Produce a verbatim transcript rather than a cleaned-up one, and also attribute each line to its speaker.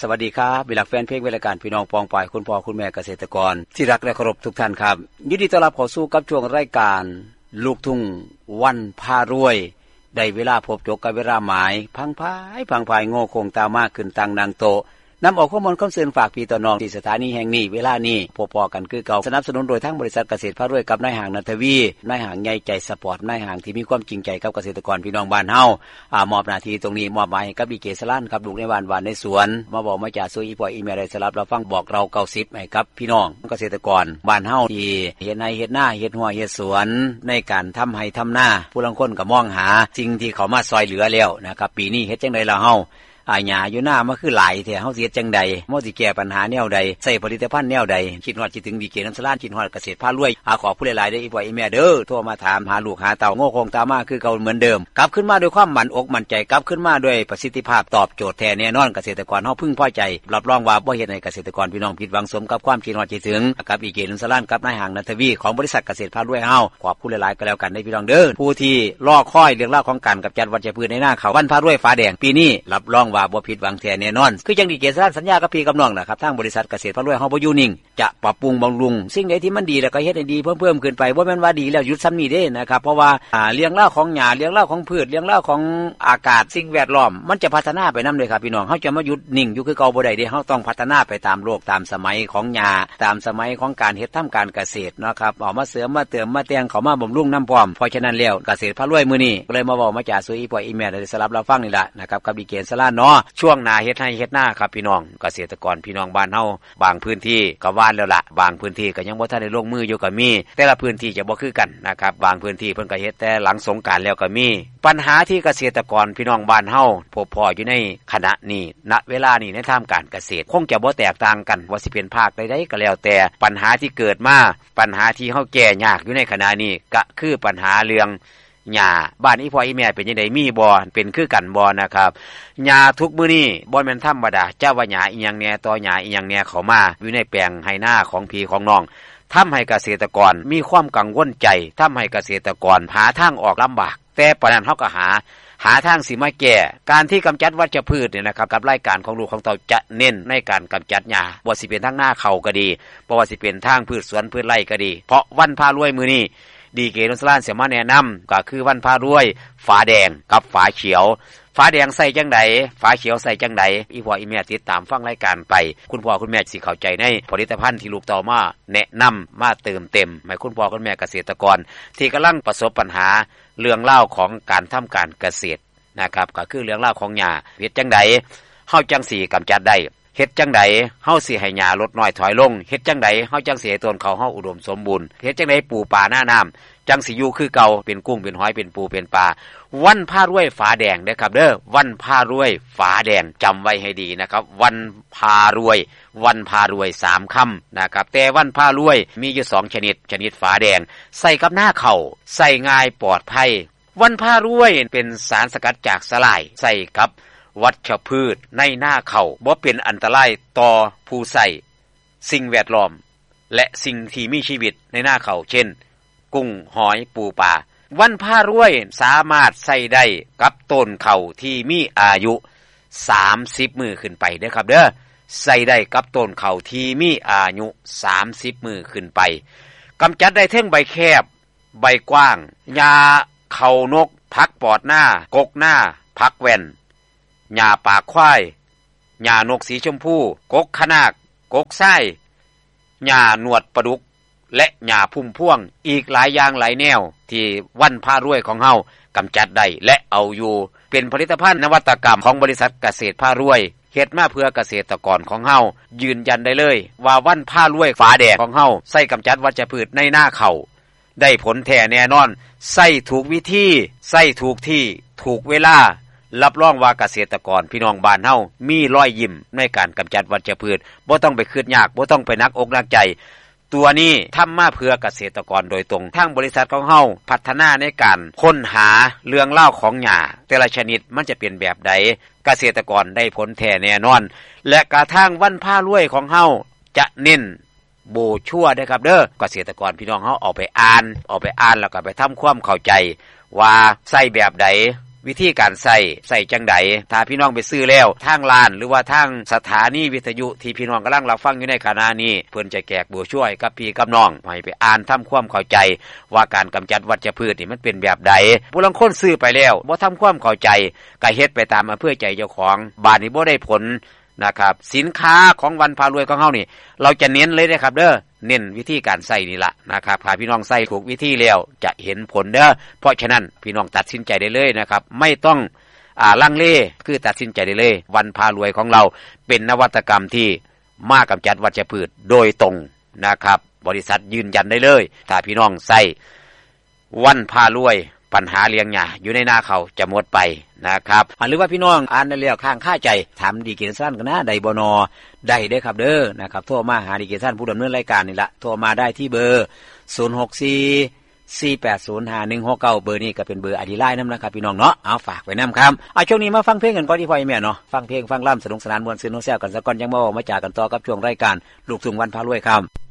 Speaker 1: วัสดีครับวิลักแฟนเพลงเวลาการพี่น้องปองปายคุณพ่อคุณแม่เกษตรกรที่รักและเคารพทุกท่านครับยินดีต้อนรับเข้าสู่กับช่วงรายการลูกทุ่งวันพารวยได้เวลาพบจบกับเวลาหมายพังพายพังพายโง่คงตามากขึ้นตังนางโตนำออกข้อมูลข้อเสนอฝากพี่ต่อน้องที่สถานีแห่งนี้เวลานี้พอๆกันคือเก่าสนับสนุนโดยทั้งบริษัทเกษตรพารวยกับนายห้างนัทวีนายห้างใหญ่ใจสปอร์ตนายห้างที่มีความจริงใจกับเกษตรกรพี่น้องบ้านเฮาอ่ามอบหน้าที่ตรงนี้มอบหมายให้กับอีเกษรันครับลูกในบ้านหวานในสวนมาบอกมาจากซุยอีปอยอีเมลได้สลับเราฟังบอกเราเก้าสิบให้กับพี่น้องเกษตรกรบ้านเฮาที่เฮ็ดไร่เฮ็ดนาเฮ็ดหัวเฮ็ดสวนในการทำไร่ทำนาผู้ลางคนก็มองหาสิ่งที่เขามาซอยเหลือแล้วนะครับปีนี้เฮ็ดจังได๋ล่ะเฮาอาหญ้าอยู่หน้ามันคือหลายแท้เฮาสิเฮ็ดจังใดเฮาสิแก้ปัญหาแนวใดใส่ผลิตภัณฑ์แนวใดคิดฮอดคิดถึงดีเกน้ำสลานคิดฮอดเกษตรพารวยอาขอผู้หลายๆได้อีพ่ออีแม่เด้อโทรมาถามหาลูกหาเต้าโง่คงตามาคือเก่าเหมือนเดิมกลับขึ้นมาด้วยความมั่นอกมั่นใจกลับขึ้นมาด้วยประสิทธิภาพตอบโจทย์แท้แน่นอนเกษตรกรเฮาพึงพอใจรับรองว่าบ่เฮ็ดให้เกษตรกรพี่น้องผิดหวังสมกับความคิดฮอดคิดถึงกับอีเกน้ำสลานกับนายห้างนัทวีของบริษัทเกษตรพารวยเฮาขอบคุณหลายๆก็แล้วกันได้พี่น้องเด้อผู้ที่รอคอยเรื่องราวของการกำจัดวัชพืชในหน้าข้าววันพารวยฟ้าแดงปีนี้รับรองว่าบ่ผิดหวังแท้แน่นอนคือจังดีเกษตรสัญญากับพี่กับน้องนะครับทางบริษัทเกษตรพารวยเฮาบ่อยู่นิ่งจะปรับปรุงบำรุงสิ่งใดที่มันดีแล้วก็เฮ็ดให้ดีเพิ่มๆขึ้นไปบ่แม่นว่าดีแล้วหยุดซ้ำนี้เด้นะครับเพราะว่าอ่าเลี้ยงเล่าของหญ้าเลี้ยงเล่าของพืชเลี้ยงเล่าของอากาศสิ่งแวดล้อมมันจะพัฒนาไปนำเลยครับพี่น้องเฮาจะมาหยุดนิ่งอยู่คือเก่าบ่ได้เด้เฮาต้องพัฒนาไปตามโลกตามสมัยของหญ้าตามสมัยของการเฮ็ดทำการเกษตรนะครับเอามาเสริมมาเติมมาแต่งเข้ามาบำรุงนำพร้อมเพราะฉะนั้นแล้วเกษตรพารวยมื้อนี้ก็เลยมาเว้ามาจ่าซุยอีปอยอีแม่ได้สลับเราฟังนี่ล่ะนะครับกับดีเกสลาเนาะช่วงหน้าเฮ็ดให้เฮ็ดหน้าครับพี่น้องเกษตรกรพี่น้องบ้านเฮาบางพื้นที่ก็หว่านแล้วล่ะบางพื้นที่ก็ยังบ่ทันได้ลงมืออยู่ก็มีแต่ละพื้นที่จะบ่คือกันนะครับบางพื้นที่เพิ่นก็เฮ็ดแต่หลังสงกรานต์แล้วก็มีปัญหาที่เกษตรกรพี่น้องบ้านเฮาพบพออยู่ในขณะนี้ณเวลานี้ในทางการเกษตรคงจะบ่แตกต่างกันว่าสิเป็นภาคใดๆก็แล้วแต่ปัญหาที่เกิดมาปัญหาที่เฮาแก้ยากอยู่ในขณะนี้ก็คือปัญหาเรื่องหญ้าบ้านอีพ่ออีแม่เป็นจังได๋มีบ่เป็นคือกันบ่นะครับหญ้าทุกมื้อนี้บ่แม่นธรรมดาเจ้าว่าหญ้าอีหยังแหน่ต่อหญ้าอีหยังแหน่เข้ามาอยู่ในแปลงไร่นาของพี่ของน้องทำให้เกษตรกรมีความกังวลใจทำให้เกษตรกรหาทางออกลำบากแต่ปานนั้นเฮาก็หาหาทางสิมาแก้การที่กำจัดวัชพืชเนี่ยนะครับกับรายการของลูกของเต่าจะเน้นในการกำจัดหญ้าบ่สิเป็นทางหน้าเขาก็ดีบ่ว่าสิเป็นทางพืชสวนพืชไร่ก็ดีเพราะวันพารวยมื้อนี้ดีเกน้ำสลานเสียมาแนะนำก็คือวันพารวยฝาแดงกับฝาเขียวฝาแดงใส่จังไดฝาเขียวใส่จังไดอีพ่ออีแม่ติดตามฟังรายการไปคุณพ่อคุณแม่สิเข้าใจในผลิตภัณฑ์ที่ลูกเต่ามาแนะนำมาเติมเต็มให้คุณพ่อคุณแม่เกษตรกรที่กำลังประสบปัญหาเรื่องเล่าของการทำการเกษตรนะครับก็คือเรื่องเล่าของหญ้าเฮ็ดจังไดเฮาจังสิกำจัดได้เฮ็ดจังไดเฮาสิให้หญ้าลดน้อยถอยลงเฮ็ดจังไดเฮาจังสิให้ต้นข้าวเฮาอุดมสมบูรณ์เฮ็ดจังไดปูปลาหน้าน้ำจังสิอยู่คือเก่าเป็นกุ้งเป็นหอยเป็นปูเป็นปลาวันพารวยฝาแดงเด้อครับเด้อวันพารวยฝาแดงจำไว้ให้ดีนะครับวันพารวยวันพารวยสามคำนะครับแต่วันพารวยมีอยู่สองชนิดชนิดฝาแดงใส่กับหน้าข้าวใส่ง่ายปลอดภัยวันพารวยเป็นสารสกัดจากสลายใส่กับวัชพืชในหน้าข้าวบ่เป็นอันตรายต่อผู้ใส่สิ่งแวดล้อมและสิ่งที่มีชีวิตในหน้าข้าวเช่นกุ้งหอยปูปลาวันพารวยสามารถใส่ได้กับต้นข้าวที่มีอายุสามสิบมื้อขึ้นไปเด้อครับเด้อใส่ได้กับต้นข้าวที่มีอายุสามสิบมื้อขึ้นไปกำจัดได้ทั้งใบแคบใบกว้างหญ้าเขานกผักปอดหน้ากกหน้าผักแว่นหญ้าปากควายหญ้านกสีชมพูกกขนากกกไส้หญ้าหนวดปลาดุกและหญ้าพุ่มพวงอีกหลายอย่างหลายแนวที่วันพารวยของเฮากำจัดได้และเอาอยู่เป็นผลิตภัณฑ์นวัตกรรมของบริษัทเกษตรพารวยเฮ็ดมาเพื่อเกษตรกรของเฮายืนยันได้เลยว่าวันพารวยฝาแดงของเฮาใส่กำจัดวัชพืชในหน้าข้าวได้ผลแท้แน่นอนใส่ถูกวิธีใส่ถูกที่ถูกเวลารับรองว่าเกษตรกรพี่น้องบ้านเฮามีรอยยิ้มในการกำจัดวัชพืชบ่ต้องไปคิดยากบ่ต้องไปหนักอกหนักใจตัวนี้ทำมาเพื่อเกษตรกรโดยตรงทางบริษัทของเฮาพัฒนาในการค้นหาเรื่องเล่าของหญ้าแต่ละชนิดมันจะเป็นแบบใดเกษตรกรได้ผลแท้แน่นอนและกระทั่งวันพารวยของเฮาจะเน้นโบชั่วเด้อครับเด้อเกษตรกรพี่น้องเฮาเอาไปอ่านเอาไปอ่านแล้วก็ไปทำความเข้าใจว่าใส่แบบใดวิธีการใส่ใส่จังไดถ้าพี่น้องไปซื้อแล้วทางร้านหรือว่าทางสถานีวิทยุที่พี่น้องกำลังรับฟังอยู่ในขณะนี้เพิ่นจะแจกโบรชัวร์กับพี่กับน้องให้ไปอ่านทำความเข้าใจว่าการกำจัดวัชพืชนี่มันเป็นแบบใดผู้ลางคนซื้อไปแล้วบ่ทำความเข้าใจก็เฮ็ดไปตามอำเภอใจเจ้าของบาดนี้บ่ได้ผลนะครับสินค้าของวันพารวยของเฮานี่เราจะเน้นเลยนะครับเด้อเน้นวิธีการใส่นี่ละนะครับถ้าพี่น้องใส่ถูกวิธีแล้วจะเห็นผลเด้อเพราะฉะนั้นพี่น้องตัดสินใจได้เลยนะครับไม่ต้องอ่าลังเลคือตัดสินใจได้เลยวันพารวยของเราเป็นนวัตกรรมที่มากำจัดวัชพืชโดยตรงนะครับบริษัทยืนยันได้เลยถ้าพี่น้องใส่วันพารวยปัญหาเลี้ยงหญ้าอยู่ในนาเขาจะหมดไปนะครับหรือว่าพี่น้องอ่านได้แล้วข้างค่าใจถามดีเกซันกันนะได้บ่นอได้เด้อครับเด้อนะครับโทรมาหาดีเกซันผู้ดำเนินรายการนี่ละโทรมาได้ที่เบอร์ศูนย์ หก สี่ สี่ แปด ศูนย์ ห้า หนึ่ง หก เก้าเบอร์นี้ก็เป็นเบอร์อดีไลน์นำนะครับพี่น้องเนาะเอาฝากไว้นำครับเอาช่วงนี้มาฟังเพลงกันก่อนที่พ่อแม่เนาะฟังเพลงฟังล่ำสนุกสนานม่วนซื่นโนแซวกันซะก่อนยังบ่มาจากกันต่อกับช่วงรายการลูกทุ่งวันพารวยครับ